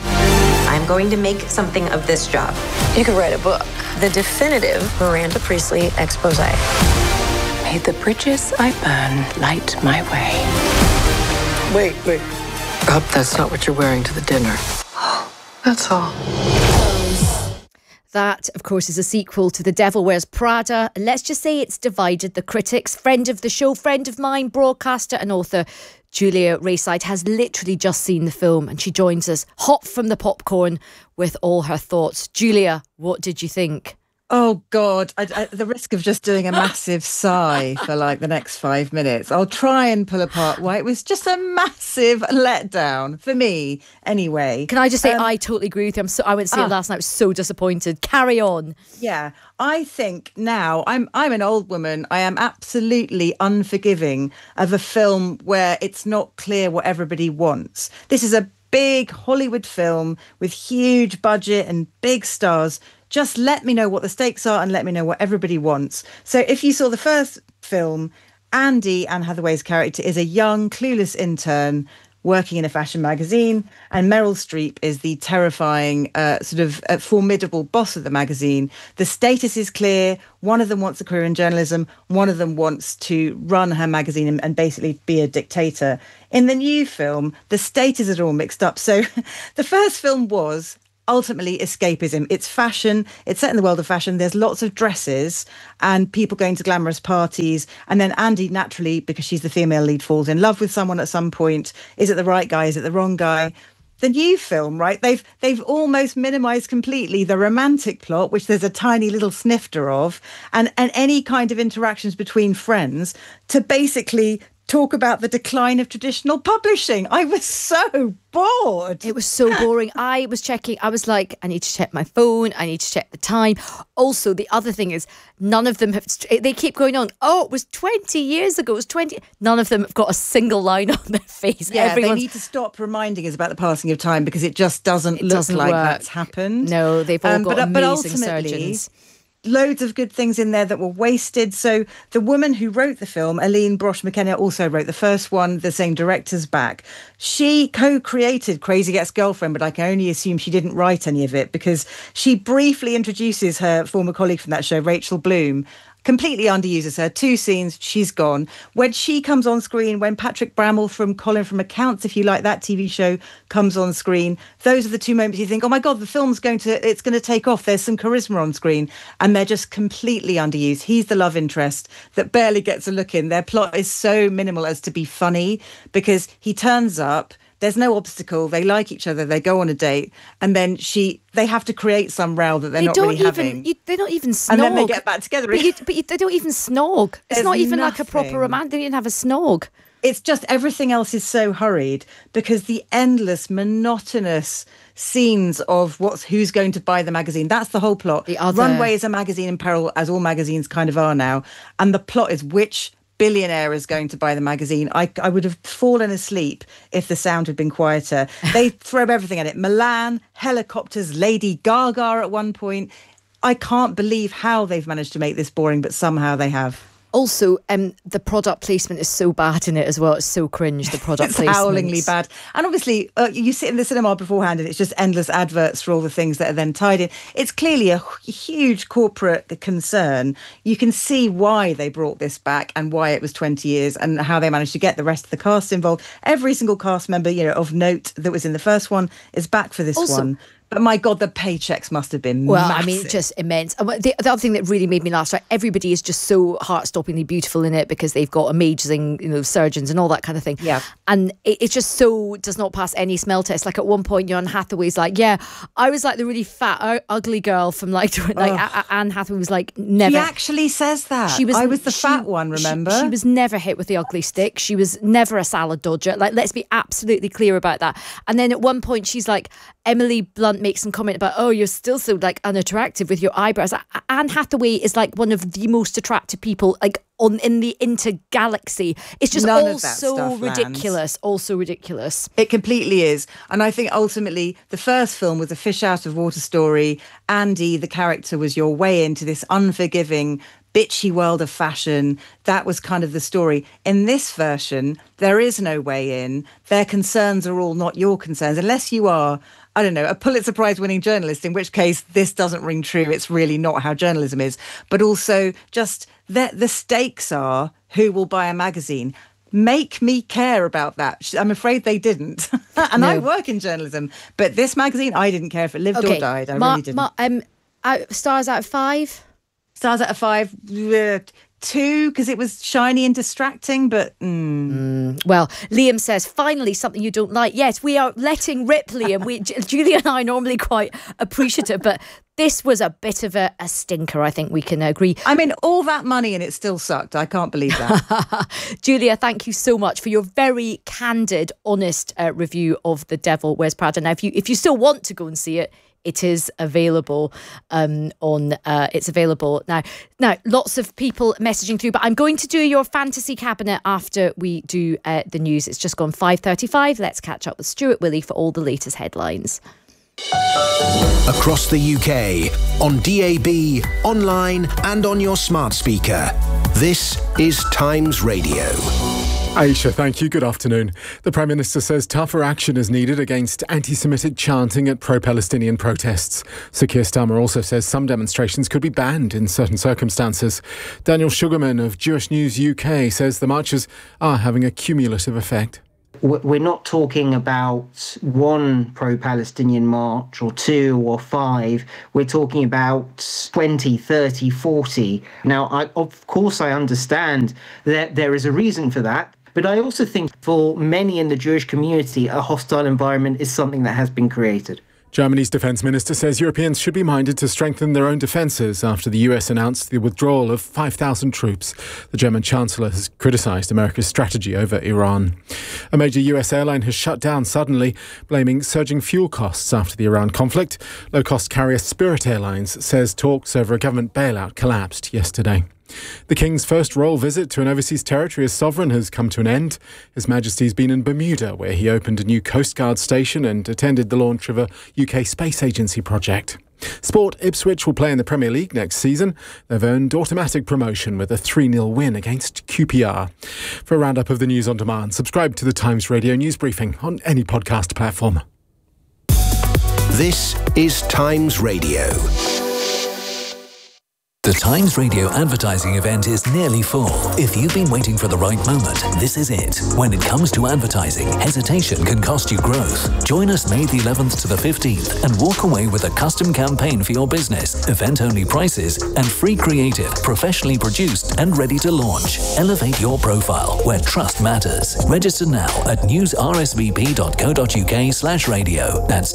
I'm going to make something of this job. You could write a book. The definitive Miranda Priestly expose. May the bridges I burn light my way. Wait, wait. I hope that's not what you're wearing to the dinner. That's all. That, of course, is a sequel to The Devil Wears Prada. And let's just say it's divided the critics. Friend of the show, friend of mine, broadcaster and author Julia Raeside has literally just seen the film, and she joins us hot from the popcorn with all her thoughts. Julia, what did you think? Oh, God, I, I, the risk of just doing a massive sigh for like the next five minutes. I'll try and pull apart why it was just a massive letdown for me, anyway. Can I just say, um, I totally agree with you. I'm so, I went to see ah, it last night. I was so disappointed. Carry on. Yeah, I think now I'm I'm an old woman. I am absolutely unforgiving of a film where it's not clear what everybody wants. This is a big Hollywood film with huge budget and big stars. Just let me know what the stakes are and let me know what everybody wants. So if you saw the first film, Andy, Anne Hathaway's character, is a young, clueless intern working in a fashion magazine, and Meryl Streep is the terrifying, uh, sort of uh, formidable boss of the magazine. The status is clear. One of them wants a career in journalism. One of them wants to run her magazine and, and basically be a dictator. In the new film, the status is all mixed up. So the first film was ultimately escapism. It's fashion. It's set in the world of fashion. There's lots of dresses and people going to glamorous parties. And then Andy, naturally, because she's the female lead, falls in love with someone at some point. Is it the right guy? Is it the wrong guy? The new film, right, they've they've almost minimised completely the romantic plot, which there's a tiny little snifter of, and, and any kind of interactions between friends, to basically talk about the decline of traditional publishing. I was so bored. It was so boring. I was checking. I was like, I need to check my phone. I need to check the time. Also, the other thing is, none of them have, they keep going on. Oh, it was twenty years ago. It was twenty. None of them have got a single line on their face. Yeah, Everyone's, they need to stop reminding us about the passing of time because it just doesn't it look doesn't like work. That's happened. No, they've all um, got but, amazing but ultimately, surgeons. Loads of good things in there that were wasted. So the woman who wrote the film, Aline Brosh McKenna, also wrote the first one, the same director's back. She co-created Crazy Ex-Girlfriend, but I can only assume she didn't write any of it because she briefly introduces her former colleague from that show, Rachel Bloom, completely underuses her. Two scenes, she's gone. When she comes on screen, when Patrick Bramall from Colin from Accounts, if you like that T V show, comes on screen, those are the two moments you think, oh my God, the film's going to, it's going to take off. There's some charisma on screen. And they're just completely underused. He's the love interest that barely gets a look in. Their plot is so minimal as to be funny because he turns up, there's no obstacle. They like each other. They go on a date, and then she. They have to create some row that they're they not don't really even, having. You, they don't even snog. And then they get back together. But, you, but you, they don't even snog. It's There's not even nothing. like a proper romantic. They didn't have a snog. It's just everything else is so hurried because the endless, monotonous scenes of what's who's going to buy the magazine. That's the whole plot. The other... Runway is a magazine in peril, as all magazines kind of are now. And the plot is which billionaire is going to buy the magazine. I, I would have fallen asleep if the sound had been quieter. They throw everything at it. Milan, helicopters, Lady Gaga at one point. I can't believe how they've managed to make this boring, but somehow they have. Also, um, the product placement is so bad in it as well. It's so cringe, the product it's placement. It's howlingly bad. And obviously, uh, you sit in the cinema beforehand and it's just endless adverts for all the things that are then tied in. It's clearly a huge corporate concern. You can see why they brought this back and why it was twenty years and how they managed to get the rest of the cast involved. Every single cast member, you know, of note that was in the first one is back for this also, one. But my God, the paychecks must have been well, massive. I mean, just immense. And the, the other thing that really made me laugh, right, everybody is just so heart-stoppingly beautiful in it because they've got amazing, you know, surgeons and all that kind of thing. Yeah. And it, it just so does not pass any smell test. Like at one point, you know, Anne Hathaway's like, yeah, I was like the really fat, uh, ugly girl from like, like oh. Anne Hathaway was like never. She actually says that. She was, I was the she, fat one, remember? She, she was never hit with the ugly stick. She was never a salad dodger. Like, let's be absolutely clear about that. And then at one point, she's like, Emily Blunt makes some comment about, oh, you're still so like unattractive with your eyebrows. Anne Hathaway is like one of the most attractive people like on in the intergalaxy. It's just None all of that so stuff ridiculous, lands. all so ridiculous. It completely is. And I think ultimately the first film was a fish out of water story. Andy, the character, was your way into this unforgiving, bitchy world of fashion. That was kind of the story. In this version, there is no way in. Their concerns are all not your concerns, unless you are, I don't know, a Pulitzer Prize winning journalist, in which case this doesn't ring true. It's really not how journalism is. But also just that the stakes are who will buy a magazine. Make me care about that. I'm afraid they didn't. and no. I work in journalism. But this magazine, I didn't care if it lived okay. or died. I Ma- really didn't. Ma- um, Out, stars out of five? Stars out of five. Uh, two, because it was shiny and distracting, but... Mm. Mm, well, Liam says, finally, something you don't like. Yes, we are letting rip, Liam. We, Julia and I are normally quite appreciative, but this was a bit of a, a stinker, I think we can agree. I mean, all that money and it still sucked. I can't believe that. Julia, thank you so much for your very candid, honest uh, review of The Devil Wears Prada. Now, if you if you still want to go and see it, it is available um, on. Uh, it's available now. Now, lots of people messaging through, but I'm going to do your fantasy cabinet after we do uh, the news. It's just gone five thirty-five. Let's catch up with Stuart Willey for all the latest headlines. Across the U K, on D A B, online and on your smart speaker. This is Times Radio. Aisha, thank you. Good afternoon. The Prime Minister says tougher action is needed against anti-Semitic chanting at pro-Palestinian protests. Sir Keir Starmer also says some demonstrations could be banned in certain circumstances. Daniel Sugarman of Jewish News U K says the marches are having a cumulative effect. We're not talking about one pro-Palestinian march or two or five. We're talking about twenty, thirty, forty. Now, I, of course, I understand that there is a reason for that. But I also think for many in the Jewish community, a hostile environment is something that has been created. Germany's defence minister says Europeans should be minded to strengthen their own defences after the U S announced the withdrawal of five thousand troops. The German Chancellor has criticised America's strategy over Iran. A major U S airline has shut down suddenly, blaming surging fuel costs after the Iran conflict. Low-cost carrier Spirit Airlines says talks over a government bailout collapsed yesterday. The King's first royal visit to an overseas territory as sovereign has come to an end. His Majesty's been in Bermuda, where he opened a new Coast Guard station and attended the launch of a U K space agency project. Sport, Ipswich will play in the Premier League next season. They've earned automatic promotion with a three nil win against Q P R. For a roundup of the news on demand, subscribe to the Times Radio News Briefing on any podcast platform. This is Times Radio. The Times Radio advertising event is nearly full. If you've been waiting for the right moment, this is it. When it comes to advertising, hesitation can cost you growth. Join us May the eleventh to the fifteenth and walk away with a custom campaign for your business, event-only prices, and free creative, professionally produced and ready to launch. Elevate your profile where trust matters. Register now at newsrsvp.co.uk slash radio. That's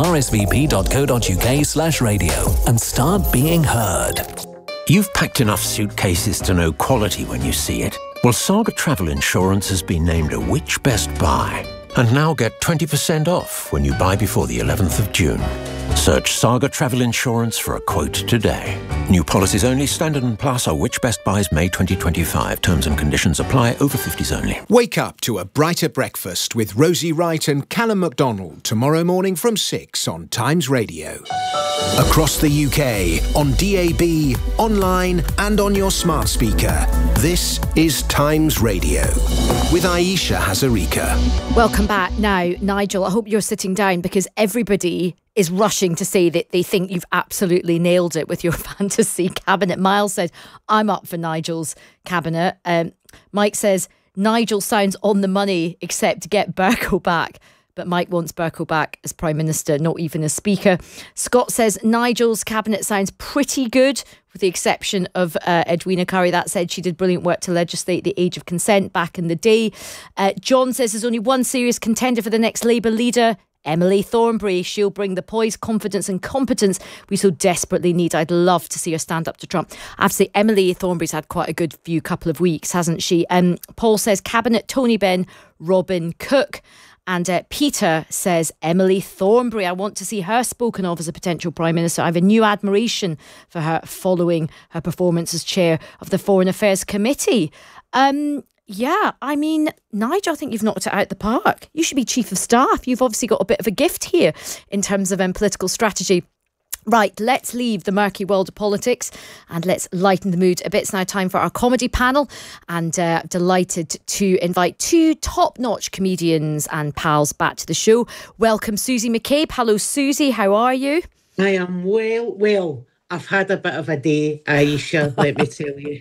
newsrsvp.co.uk slash radio. And start being heard. You've packed enough suitcases to know quality when you see it. Well, Saga Travel Insurance has been named a Which Best Buy. And now get twenty percent off when you buy before the eleventh of June. Search Saga Travel Insurance for a quote today. New policies only. Standard and Plus are Which Best Buys May twenty twenty-five. Terms and conditions apply. Over fifties only. Wake up to a brighter breakfast with Rosie Wright and Callum MacDonald tomorrow morning from six on Times Radio. Across the U K, on D A B, online and on your smart speaker. This is Times Radio with Aisha Hazarika. Welcome back. Now, Nigel, I hope you're sitting down because everybody is rushing to say that they think you've absolutely nailed it with your fantasy cabinet. Miles says, I'm up for Nigel's cabinet. Um, Mike says, Nigel sounds on the money, except get Bercow back. But Mike wants Bercow back as Prime Minister, not even as Speaker. Scott says Nigel's cabinet sounds pretty good, with the exception of uh, Edwina Currie. That said, she did brilliant work to legislate the age of consent back in the day. Uh, John says there's only one serious contender for the next Labour leader, Emily Thornberry. She'll bring the poise, confidence and competence we so desperately need. I'd love to see her stand up to Trump. I have to say, Emily Thornberry's had quite a good few couple of weeks, hasn't she? Um, Paul says Cabinet Tony Benn, Robin Cook. And uh, Peter says, Emily Thornberry, I want to see her spoken of as a potential Prime Minister. I have a new admiration for her following her performance as chair of the Foreign Affairs Committee. Um, yeah, I mean, Nigel, I think you've knocked it out the park. You should be Chief of Staff. You've obviously got a bit of a gift here in terms of um, political strategy. Right, let's leave the murky world of politics and let's lighten the mood a bit. It's now time for our comedy panel, and uh, delighted to invite two top-notch comedians and pals back to the show. Welcome Susie McCabe. Hello Susie, how are you? I am well, well. I've had a bit of a day, Aisha, let me tell you.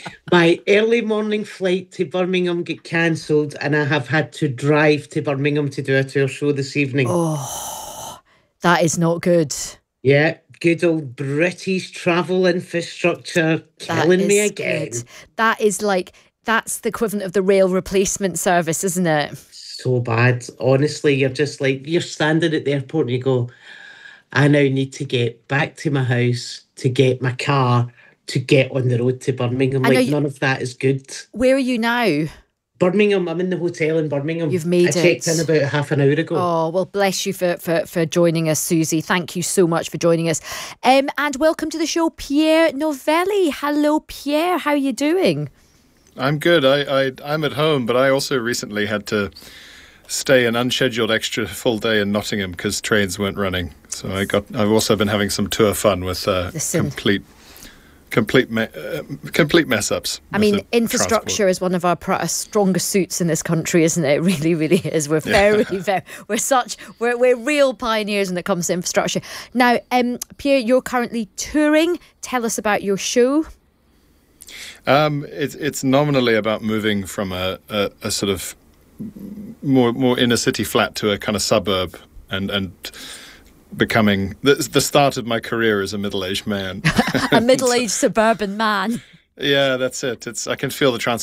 My early morning flight to Birmingham got cancelled and I have had to drive to Birmingham to do a tour show this evening. Oh, that is not good. Yeah, good old British travel infrastructure killing me again. Good. That is like, that's the equivalent of the rail replacement service, isn't it? So bad. Honestly, you're just like, you're standing at the airport and you go, I now need to get back to my house, to get my car, to get on the road to Birmingham. Like, you, none of that is good. Where are you now? Birmingham. I'm in the hotel in Birmingham. You've made I checked it. in about half an hour ago. Oh, well, bless you for, for, for joining us, Susie. Thank you so much for joining us. Um, and welcome to the show, Pierre Novelli. Hello, Pierre. How are you doing? I'm good. I, I, I'm at home, but I also recently had to stay an unscheduled extra full day in Nottingham because trains weren't running. So I got. I've also been having some tour fun with uh, complete... Complete me- uh, complete mess ups. I mean, infrastructure transport. is one of our pr- strongest suits in this country, isn't it? It really, really is. We're very, yeah. very, we're such, we're we're real pioneers when it comes to infrastructure. Now, um, Pierre, you're currently touring. Tell us about your show. Um, it's it's nominally about moving from a, a, a sort of more more inner city flat to a kind of suburb, and and. becoming the, the start of my career as a middle-aged man. A middle-aged suburban man. Yeah, that's it. It's I can feel the transformation.